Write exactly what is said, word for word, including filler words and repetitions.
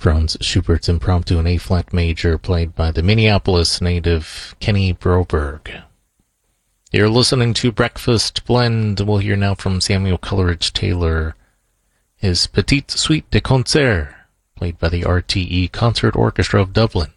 Strone's Schubert's Impromptu in A-flat major, played by the Minneapolis native Kenny Broberg. You're listening to Breakfast Blend. We'll hear now from Samuel Coleridge Taylor, his Petite Suite de Concert, played by the R T E Concert Orchestra of Dublin.